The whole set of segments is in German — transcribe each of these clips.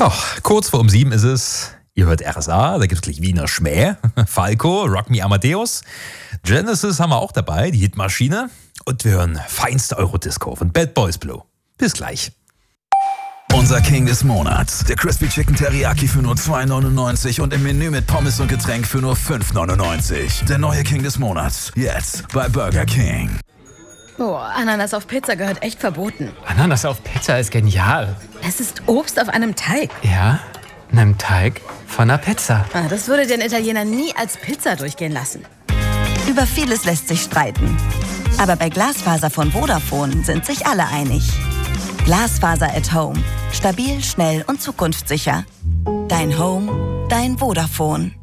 So, kurz vor 7 ist es. Ihr hört RSA, da gibt es gleich Wiener Schmäh, Falco, Rock Me Amadeus. Genesis haben wir auch dabei, die Hitmaschine. Und wir hören feinste Eurodisco von Bad Boys Blue. Bis gleich. Unser King des Monats. Der Crispy Chicken Teriyaki für nur 2,99 und im Menü mit Pommes und Getränk für nur 5,99. Der neue King des Monats. Jetzt bei Burger King. Boah, Ananas auf Pizza gehört echt verboten. Ananas auf Pizza ist genial. Es ist Obst auf einem Teig. Ja, einem Teig von einer Pizza. Das würde den Italiener nie als Pizza durchgehen lassen. Über vieles lässt sich streiten. Aber bei Glasfaser von Vodafone sind sich alle einig. Glasfaser at Home. Stabil, schnell und zukunftssicher. Dein Home, dein Vodafone.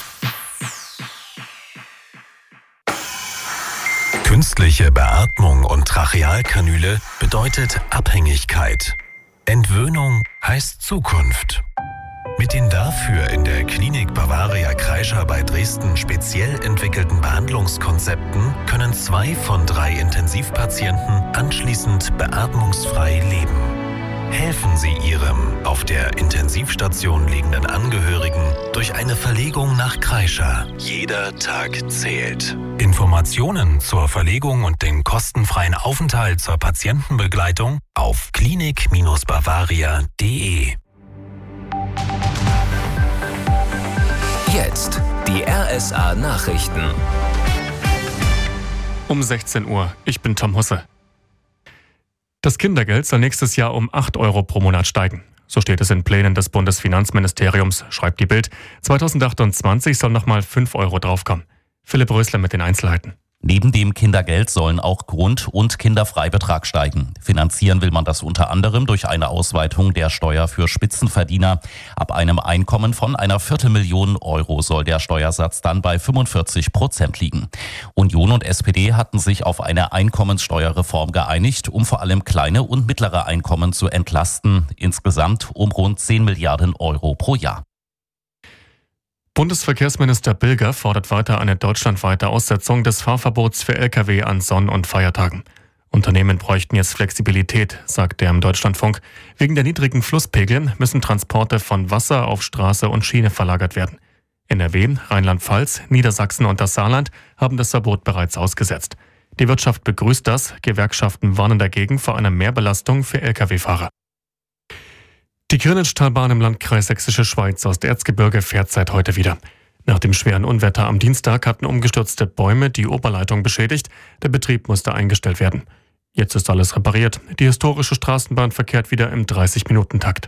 Künstliche Beatmung und Trachealkanüle bedeutet Abhängigkeit. Entwöhnung heißt Zukunft. Mit den dafür in der Klinik Bavaria Kreischer bei Dresden speziell entwickelten Behandlungskonzepten können 2 von 3 Intensivpatienten anschließend beatmungsfrei leben. Helfen Sie Ihrem auf der Intensivstation liegenden Angehörigen durch eine Verlegung nach Kreischer. Jeder Tag zählt. Informationen zur Verlegung und den kostenfreien Aufenthalt zur Patientenbegleitung auf klinik-bavaria.de. Jetzt die RSA Nachrichten. Um 16 Uhr. Ich bin Tom Husse. Das Kindergeld soll nächstes Jahr um 8 Euro pro Monat steigen. So steht es in Plänen des Bundesfinanzministeriums, schreibt die Bild. 2028 soll nochmal 5 Euro draufkommen. Philipp Rösler mit den Einzelheiten. Neben dem Kindergeld sollen auch Grund- und Kinderfreibetrag steigen. Finanzieren will man das unter anderem durch eine Ausweitung der Steuer für Spitzenverdiener. Ab einem Einkommen von einer Viertelmillion Euro soll der Steuersatz dann bei 45% liegen. Union und SPD hatten sich auf eine Einkommenssteuerreform geeinigt, um vor allem kleine und mittlere Einkommen zu entlasten. Insgesamt um rund 10 Milliarden Euro pro Jahr. Bundesverkehrsminister Bilger fordert weiter eine deutschlandweite Aussetzung des Fahrverbots für Lkw an Sonn- und Feiertagen. Unternehmen bräuchten jetzt Flexibilität, sagt er im Deutschlandfunk. Wegen der niedrigen Flusspegel müssen Transporte von Wasser auf Straße und Schiene verlagert werden. NRW, Rheinland-Pfalz, Niedersachsen und das Saarland haben das Verbot bereits ausgesetzt. Die Wirtschaft begrüßt das, Gewerkschaften warnen dagegen vor einer Mehrbelastung für Lkw-Fahrer. Die Kirnitschtalbahn im Landkreis Sächsische Schweiz aus Erzgebirge fährt seit heute wieder. Nach dem schweren Unwetter am Dienstag hatten umgestürzte Bäume die Oberleitung beschädigt. Der Betrieb musste eingestellt werden. Jetzt ist alles repariert. Die historische Straßenbahn verkehrt wieder im 30-Minuten-Takt.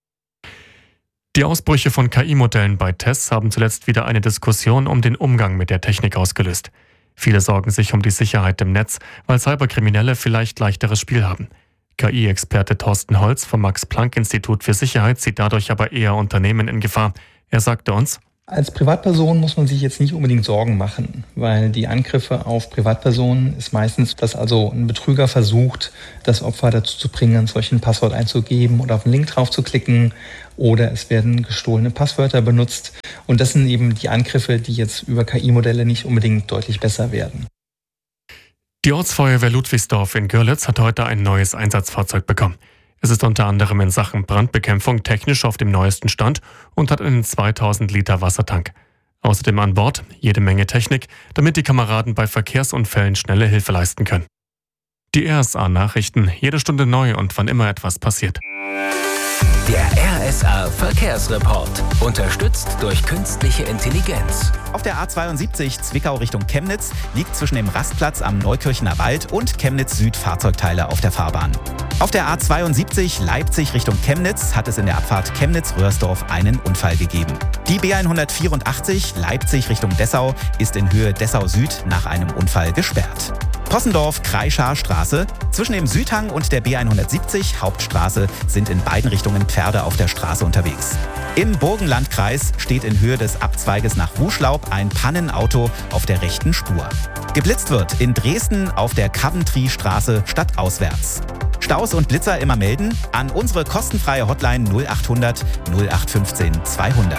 Die Ausbrüche von KI-Modellen bei Tests haben zuletzt wieder eine Diskussion um den Umgang mit der Technik ausgelöst. Viele sorgen sich um die Sicherheit im Netz, weil Cyberkriminelle vielleicht leichteres Spiel haben. KI-Experte Thorsten Holz vom Max-Planck-Institut für Sicherheit sieht dadurch aber eher Unternehmen in Gefahr. Er sagte uns: Als Privatperson muss man sich jetzt nicht unbedingt Sorgen machen, weil die Angriffe auf Privatpersonen ist meistens, dass also ein Betrüger versucht, das Opfer dazu zu bringen, solch ein Passwort einzugeben oder auf einen Link drauf zu klicken, oder es werden gestohlene Passwörter benutzt. Und das sind eben die Angriffe, die jetzt über KI-Modelle nicht unbedingt deutlich besser werden. Die Ortsfeuerwehr Ludwigsdorf in Görlitz hat heute ein neues Einsatzfahrzeug bekommen. Es ist unter anderem in Sachen Brandbekämpfung technisch auf dem neuesten Stand und hat einen 2000 Liter Wassertank. Außerdem an Bord jede Menge Technik, damit die Kameraden bei Verkehrsunfällen schnelle Hilfe leisten können. Die RSA-Nachrichten, jede Stunde neu und wann immer etwas passiert. Der RSA Verkehrsreport, unterstützt durch künstliche Intelligenz. Auf der A72 Zwickau Richtung Chemnitz liegt zwischen dem Rastplatz am Neukirchener Wald und Chemnitz Süd Fahrzeugteile auf der Fahrbahn. Auf der A72 Leipzig Richtung Chemnitz hat es in der Abfahrt Chemnitz-Röhrsdorf einen Unfall gegeben. Die B184 Leipzig Richtung Dessau ist in Höhe Dessau Süd nach einem Unfall gesperrt. Possendorf-Kreischar-Straße. Zwischen dem Südhang und der B170 Hauptstraße sind in beiden Richtungen Pferde auf der Straße unterwegs. Im Burgenlandkreis steht in Höhe des Abzweiges nach Wuschlaub ein Pannenauto auf der rechten Spur. Geblitzt wird in Dresden auf der Coventry-Straße stadtauswärts. Staus und Blitzer immer melden an unsere kostenfreie Hotline 0800 0815 200.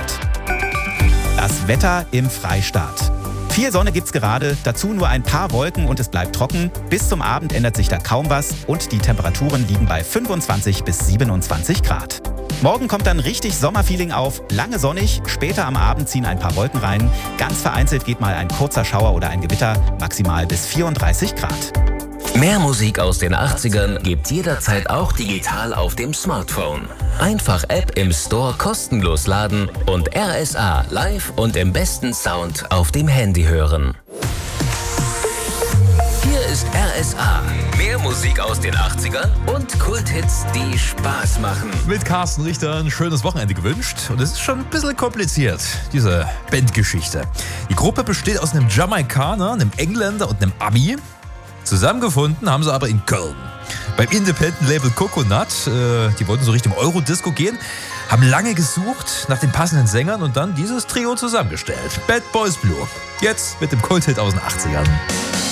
Das Wetter im Freistaat. Viel Sonne gibt's gerade, dazu nur ein paar Wolken und es bleibt trocken. Bis zum Abend ändert sich da kaum was und die Temperaturen liegen bei 25 bis 27 Grad. Morgen kommt dann richtig Sommerfeeling auf. Lange sonnig, später am Abend ziehen ein paar Wolken rein. Ganz vereinzelt geht mal ein kurzer Schauer oder ein Gewitter, maximal bis 34 Grad. Mehr Musik aus den 80ern gibt jederzeit auch digital auf dem Smartphone. Einfach App im Store kostenlos laden und RSA live und im besten Sound auf dem Handy hören. Hier ist RSA. Mehr Musik aus den 80ern und Kulthits, die Spaß machen. Mit Carsten Richter ein schönes Wochenende gewünscht. Und es ist schon ein bisschen kompliziert, diese Bandgeschichte. Die Gruppe besteht aus einem Jamaikaner, einem Engländer und einem Ami. Zusammengefunden haben sie aber in Köln. Beim Independent-Label Coconut, die wollten so Richtung Eurodisco gehen, haben lange gesucht nach den passenden Sängern und dann dieses Trio zusammengestellt. Bad Boys Blue. Jetzt mit dem Kulthit aus den 80ern.